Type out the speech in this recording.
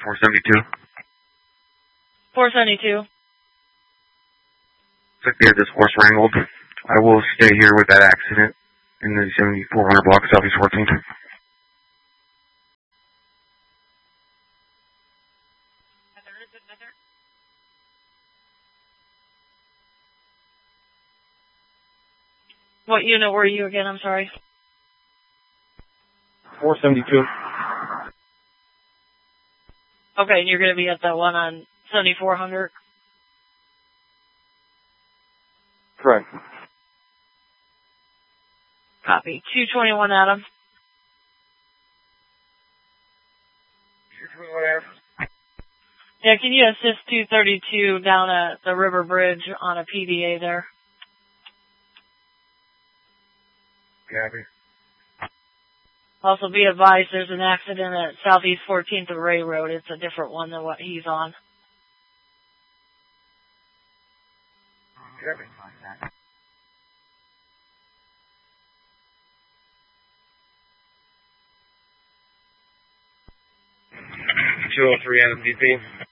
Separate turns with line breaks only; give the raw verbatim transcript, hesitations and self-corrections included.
four seventy-two.
four seventy-two.
Looks like they had this horse wrangled. I will stay here with that accident in the seventy-four hundred block, Southeast fourteenth.
What unit were you again? I'm sorry.
four seventy-two.
Okay, and you're going to be at that one on seventy-four hundred?
Correct.
Copy. two twenty-one, Adam.
two twenty-one, Adam.
Yeah, can you assist two thirty-two down at the River Bridge on a P D A there?
Copy.
Also, be advised there's an accident at Southeast fourteenth of Ray Road. It's a different one than what he's on.
Copy. two oh three Adam D P.